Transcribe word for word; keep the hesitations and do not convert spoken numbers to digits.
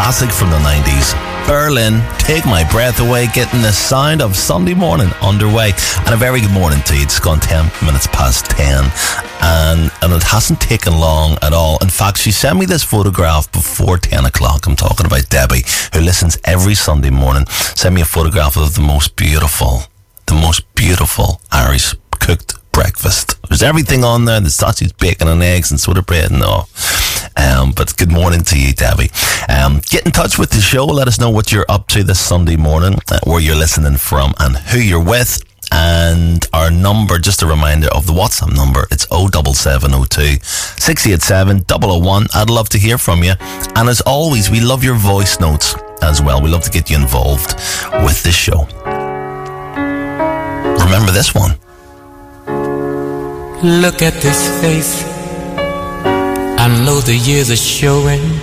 classic from the nineties. Berlin, Take My Breath Away, getting the sound of Sunday morning underway. And a very good morning to you. It's gone ten minutes past ten. And, and it hasn't taken long at all. In fact, she sent me this photograph before ten o'clock. I'm talking about Debbie, who listens every Sunday morning. Sent me a photograph of the most beautiful, the most beautiful Irish cooked breakfast. There's everything on there. There's sausage, bacon and eggs and soda bread and all. Um, but good morning to you, Debbie. Um, get in touch with the show. Let us know what you're up to this Sunday morning, uh, where you're listening from and who you're with. And our number, just a reminder of the WhatsApp number, it's oh seven seven oh two, six eight seven, oh oh one. I'd love to hear from you. And as always, we love your voice notes as well. We love to get you involved with this show. Remember this one. Look at this face, I know the years are showing.